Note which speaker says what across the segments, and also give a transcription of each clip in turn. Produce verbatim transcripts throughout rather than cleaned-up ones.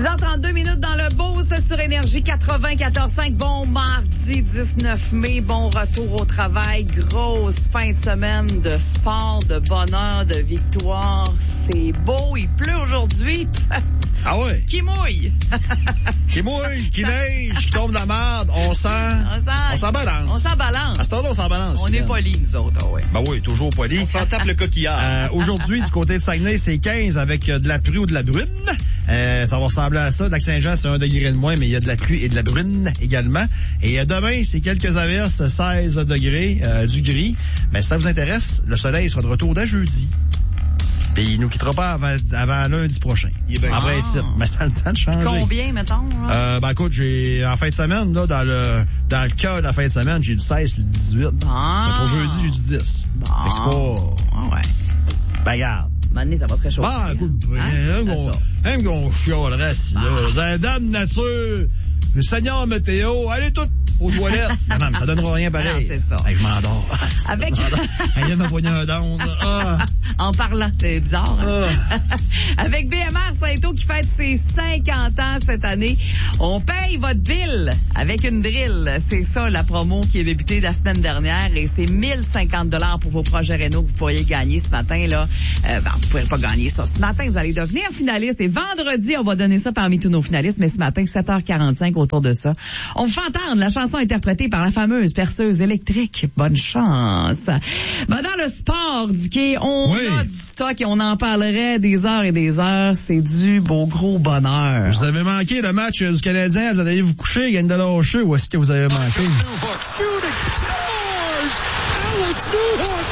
Speaker 1: six heures trente-deux minutes dans le Boost sur Énergie quatre-vingt-quatorze cinq. Bon mardi dix-neuf mai, bon retour au travail. Grosse fin de semaine de sport, de bonheur, de victoire. C'est beau, il pleut aujourd'hui.
Speaker 2: Ah ouais?
Speaker 1: Qui mouille?
Speaker 2: Qui mouille, qui neige, qui tombe dans la merde. On sent...
Speaker 1: On s'en,
Speaker 2: on s'en balance.
Speaker 1: On s'en balance.
Speaker 2: À ce temps-là, on s'en balance.
Speaker 1: On est polis, nous autres, ah ouais.
Speaker 2: Ben oui, toujours polis.
Speaker 3: On s'en tape le coquillard.
Speaker 2: Euh, aujourd'hui, du côté de Saguenay, c'est quinze avec de la pluie ou de la brune. Euh, ça va ressembler à ça. Lac-Saint-Jean, c'est un degré de moins, mais il y a de la pluie et de la brune également. Et euh, demain, c'est quelques averses, seize degrés, euh, du gris. Mais si ça vous intéresse, le soleil sera de retour dès jeudi. Et il nous quittera pas avant, avant lundi prochain.
Speaker 3: Il est bien.
Speaker 2: En
Speaker 1: Ah.
Speaker 2: principe. Mais ça a le temps de changer.
Speaker 1: Combien, mettons? Là?
Speaker 2: Euh, ben écoute, j'ai en fin de semaine, là, dans le dans le cœur de la fin de semaine, j'ai du seize puis du dix-huit.
Speaker 1: Bon.
Speaker 2: Mais pour jeudi, j'ai du dix.
Speaker 1: Bon.
Speaker 2: Fait que c'est pas...
Speaker 1: Ah ouais.
Speaker 2: Ben regarde.
Speaker 1: Maintenant, ça va se réchauffer.
Speaker 2: Ah, écoute,
Speaker 1: Hein?
Speaker 2: même
Speaker 1: C'est
Speaker 2: qu'on,
Speaker 1: ça.
Speaker 2: même qu'on chialerait si, là. Vous avez dame nature, le seigneur météo, allez toutes aux toilettes. Non, non, mais ça donnera rien pareil.
Speaker 1: Non, c'est ça.
Speaker 2: Hey, je m'endors.
Speaker 1: Avec-
Speaker 2: Elle vient de m'envoyer un down. Ah.
Speaker 1: En parlant, c'est bizarre. Hein?
Speaker 2: Ah.
Speaker 1: Avec B M R Saint-O qui fête ses cinquante ans cette année, on paye votre bill avec une drill. C'est ça la promo qui est débutée la semaine dernière et c'est mille cinquante dollars pour vos projets rénaux que vous pourriez gagner ce matin là. Euh, ben, vous pourrez pas gagner ça. Ce matin, vous allez devenir finaliste et vendredi, on va donner ça parmi tous nos finalistes. Mais ce matin, sept heures quarante-cinq autour de ça, on vous fait entendre la chanson interprétée par la fameuse perceuse électrique. Bonne chance. Ben, dans le sport, Dicky, on
Speaker 2: Oui.
Speaker 1: a du stock et on en parlerait des heures et des heures. C'est du beau gros bonheur.
Speaker 2: Vous avez manqué le match du Canadien, vous allez vous coucher, il gagne de lâcher, ou est-ce que vous avez manqué?
Speaker 4: Shooting, scores! Alex Newhook!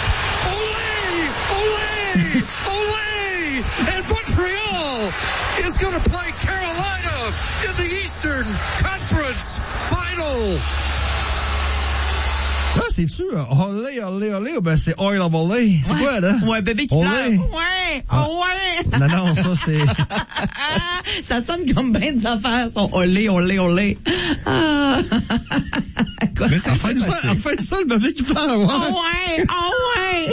Speaker 4: Ole! Ole! Ole! And Montreal is going to play Carolina in the Eastern Conference Final.
Speaker 2: Ah, c'est-tu euh, Olé, Olé, Olé, ou ben c'est Oil of Olé? C'est
Speaker 1: Ouais.
Speaker 2: quoi, là?
Speaker 1: Ouais, bébé qui
Speaker 2: Olé.
Speaker 1: pleure. Ouais,
Speaker 2: Ah.
Speaker 1: ouais.
Speaker 2: Non, non, ça, c'est...
Speaker 1: Ça sonne comme bien des affaires, son olé, olé, olé. Ah. Quoi?
Speaker 2: Mais c'est en fait ça, en fait ça, le bébé qui pleure, ouais.
Speaker 1: Oh ouais, oh ouais.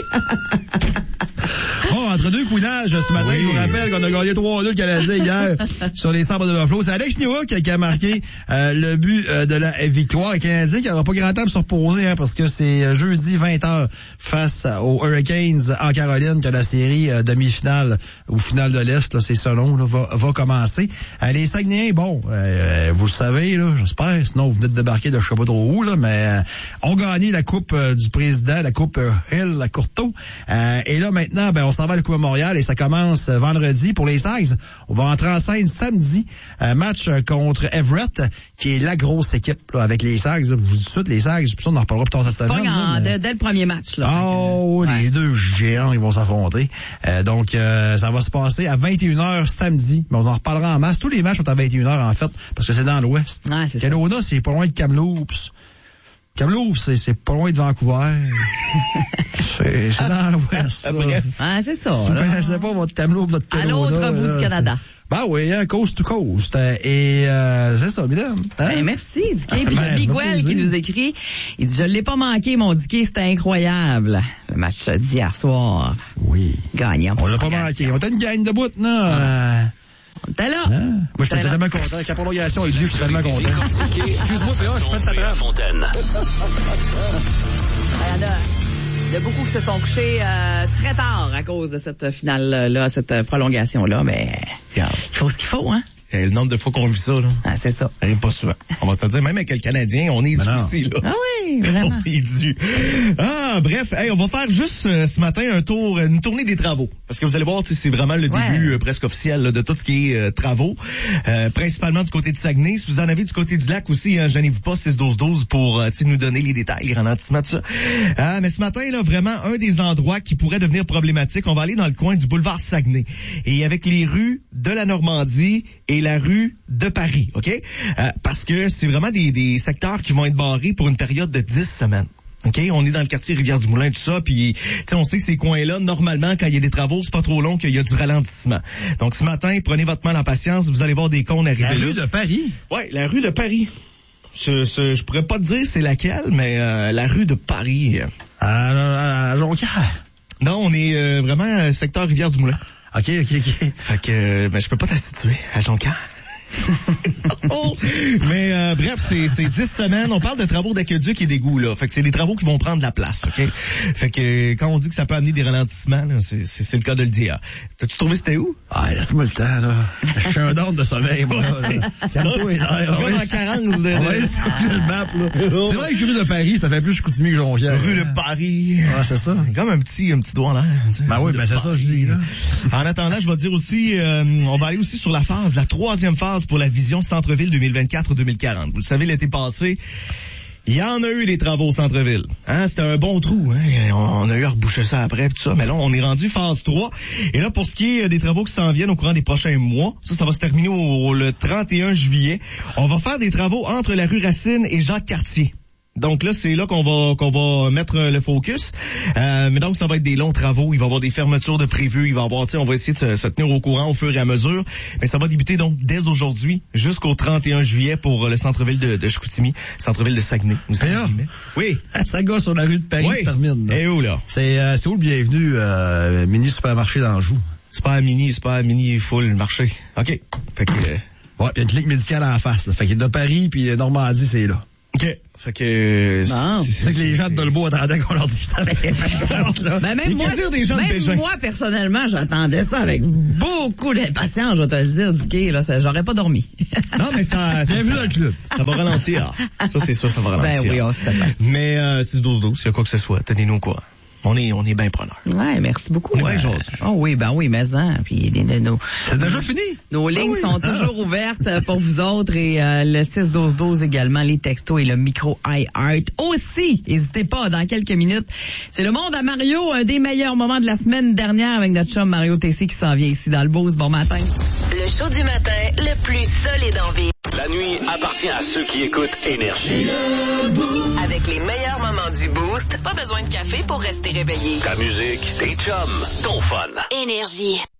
Speaker 2: Bon, entre deux couinages, ce matin,
Speaker 3: Oui.
Speaker 2: je vous rappelle qu'on a gagné trois deux le Canadien hier sur les Sabres de Buffalo. C'est Alex Newhook qui a marqué euh, le but euh, de la victoire. Le Canadien qui n'aura pas grand temps de se reposer, hein, parce que c'est jeudi vingt heures face aux Hurricanes en Caroline que la série euh, demi-finale ou finale de l'Est, là, c'est selon, là, va, va commencer. Euh, les Saguenayens, bon, euh, vous le savez, là, j'espère, sinon vous venez de débarquer de je sais pas trop où, là, mais euh, ont gagné la Coupe euh, du Président, la Coupe euh, Hill, la Courteau. Euh, et là, maintenant, ben, on s'en va à la Coupe Memorial et ça commence euh, vendredi pour les Sags. On va entrer en scène samedi, euh, match euh, contre Everett, qui est la grosse équipe là, avec les Sags. Là, je vous dis tout de suite, les Sags, puis ça, on en reparlera plus tard cette
Speaker 1: Pas
Speaker 2: semaine.
Speaker 1: grand,
Speaker 2: là, mais-
Speaker 1: dès, dès le premier match, là.
Speaker 2: Oh,
Speaker 1: Ouais.
Speaker 2: les deux géants, ils vont s'affronter. Euh, donc, euh, ça va se passer à vingt et une heures samedi. Mais on en reparlera en masse. Tous les matchs sont à vingt et une heures, en fait, parce que c'est dans l'Ouest.
Speaker 1: Ouais, c'est ça.
Speaker 2: Kelowna, c'est pas loin de Kamloops. Kamloops, c'est, c'est pas loin de Vancouver. c'est, c'est dans l'Ouest. là.
Speaker 3: Bref.
Speaker 1: Ah, c'est ça,
Speaker 2: Si vous
Speaker 1: là.
Speaker 2: connaissez pas votre Kamloops, votre
Speaker 1: À
Speaker 2: Kelowna,
Speaker 1: l'autre bout
Speaker 2: là,
Speaker 1: du Canada.
Speaker 2: c'est- Ben oui, hein, coast to coast. Euh, Et euh, c'est ça, mesdames. Hein?
Speaker 1: Ben, merci, Dicky. Puis il y a
Speaker 2: Ben,
Speaker 1: Big
Speaker 2: ça me fait
Speaker 1: Well qui
Speaker 2: plaisir.
Speaker 1: nous écrit. Il dit, je l'ai pas manqué, mon Dicky, c'était incroyable. Le match d'hier soir.
Speaker 2: Oui.
Speaker 1: Gagnant.
Speaker 2: On l'a pas manqué. On était une gang de bout, là. Euh,
Speaker 1: On était là.
Speaker 2: hein? Moi, je suis
Speaker 1: T'es là.
Speaker 2: tellement content. Avec la prolongation, avec lui, je suis tellement content.
Speaker 5: Excuse-moi, P A, je fais de ta trappe. Fontaine.
Speaker 1: Il y en a- il y a beaucoup qui se sont couchés euh, très tard à cause de cette finale-là, cette euh, prolongation-là, mais
Speaker 3: Regarde.
Speaker 1: il faut ce qu'il faut, hein?
Speaker 3: Et le nombre de fois qu'on vit ça, là,
Speaker 1: Ah, c'est ça.
Speaker 3: ça arrive pas souvent. On va se le dire, même avec le Canadien, on est
Speaker 2: Ben
Speaker 3: dû
Speaker 2: non.
Speaker 3: aussi, là.
Speaker 1: Ah oui, vraiment.
Speaker 3: On est dû. Ah, bref, hey, on va faire juste euh, ce matin un tour, une tournée des travaux. Parce que vous allez voir, tu sais, c'est vraiment le
Speaker 1: Ouais.
Speaker 3: début euh, presque officiel là, de tout ce qui est euh, travaux. Euh, principalement du côté de Saguenay. Si vous en avez du côté du lac aussi, hein, gênez-vous pas, six douze douze pour euh, tu sais, nous donner les détails, les ralentissements, tout ça. Ah, mais ce matin, là, vraiment, un des endroits qui pourrait devenir problématique, on va aller dans le coin du boulevard Saguenay. Et avec les rues de la Normandie et la rue de Paris, OK? Euh, parce que c'est vraiment des, des secteurs qui vont être barrés pour une période de dix semaines. OK, on est dans le quartier Rivière-du-Moulin, tout ça, puis tu sais, on sait que ces coins-là, normalement, quand il y a des travaux, c'est pas trop long qu'il y a du ralentissement. Donc ce matin, prenez votre mal en patience, vous allez voir des cônes arriver
Speaker 2: La
Speaker 3: là.
Speaker 2: rue de Paris.
Speaker 3: Ouais, la rue de Paris. Je, je, je pourrais pas te dire c'est laquelle, mais euh, la rue de Paris.
Speaker 2: À, à, à Jonquière.
Speaker 3: Non, on est euh, vraiment euh, secteur Rivière-du-Moulin.
Speaker 2: OK, OK, OK.
Speaker 3: Fait que, euh, ben, je peux pas t'assituer à Jonquière. Oh! Mais euh, bref, c'est, c'est dix semaines. On parle de travaux d'aqueduc et d'égouts, là. Fait que c'est les travaux qui vont prendre de la place, OK? Fait que quand on dit que ça peut amener des ralentissements, là, c'est, c'est, c'est le cas de le dire. T'as-tu trouvé c'était où?
Speaker 2: Ah, laisse-moi le temps, là. Je suis un down de sommeil, moi.
Speaker 3: C'est comme en Carence. De...
Speaker 2: Ouais, c'est le map, là. C'est vrai que rue de Paris, ça fait plus Chicoutimi que Jonquière.
Speaker 3: Rue de Paris.
Speaker 2: Ah, c'est ça.
Speaker 3: Comme un petit, un petit doigt en l'air.
Speaker 2: Ben oui, ben c'est ça, je dis, là.
Speaker 3: En attendant, je vais dire aussi, euh, on va aller aussi sur la phase, la troisième phase pour la vision Centre-Ville deux mille vingt-quatre deux mille quarante. Vous le savez, l'été passé, il y en a eu des travaux au centre-ville. Hein, c'était un bon trou. Hein? On a eu à reboucher ça après, tout ça. Mais là, on est rendu phase trois. Et là, pour ce qui est des travaux qui s'en viennent au courant des prochains mois, ça, ça va se terminer au, le trente et un juillet. On va faire des travaux entre la rue Racine et Jacques-Cartier. Donc là, c'est là qu'on va qu'on va mettre le focus. Euh, mais donc, ça va être des longs travaux. Il va y avoir des fermetures de prévues. Il va y avoir, tu sais, on va essayer de se, se tenir au courant au fur et à mesure. Mais ça va débuter donc dès aujourd'hui jusqu'au trente et un juillet pour le centre-ville de, de Chicoutimi, centre-ville de Saguenay. Vous savez, oui,
Speaker 2: ça gosse sur la rue de Paris,
Speaker 3: oui.
Speaker 2: Se termine.
Speaker 3: Et où là?
Speaker 2: C'est euh, c'est où le bienvenu euh, mini supermarché d'Anjou?
Speaker 3: C'est pas un mini, c'est pas un mini full marché. OK. Fait que euh...
Speaker 2: ouais, il y a une clinique médicale en face. Là. Fait que de Paris puis Normandie, c'est là.
Speaker 3: OK. Fait que...
Speaker 2: Non, c'est, c'est que les gens de Dolbeau attendaient qu'on leur dise ça avec impatience, là.
Speaker 1: Ben même moi,
Speaker 3: des gens
Speaker 1: même
Speaker 3: de
Speaker 1: moi, personnellement, j'attendais ça avec beaucoup d'impatience, je vais te le dire, du quai, là, ça, j'aurais pas dormi.
Speaker 3: Non, mais ça...
Speaker 2: Bienvenue dans le club.
Speaker 3: Ça va ralentir. Ça, c'est sûr, ça va ralentir.
Speaker 1: Ben oui, on sait bien.
Speaker 3: Mais euh, six douze douze, s'il y a quoi que ce soit, tenez-nous quoi. On est, on est bien preneurs.
Speaker 1: Ouais, merci beaucoup.
Speaker 3: Ouais,
Speaker 1: euh, oh oui, ben oui, mais hein, puis les, les, nos,
Speaker 2: c'est déjà fini.
Speaker 1: Nos lignes ah oui. sont toujours ouvertes pour vous autres et euh, le six douze douze également, les textos et le micro iHeart aussi. N'hésitez pas, dans quelques minutes. C'est le monde à Mario, un des meilleurs moments de la semaine dernière avec notre chum Mario Tessier qui s'en vient ici dans le Boost. Bon matin.
Speaker 6: Le show du matin, le plus solide en ville.
Speaker 5: La nuit appartient à ceux qui écoutent Énergie.
Speaker 6: Avec les meilleurs moments du Boost, pas besoin de café pour rester réveillé.
Speaker 5: Ta musique, tes chums, ton fun.
Speaker 6: Énergie.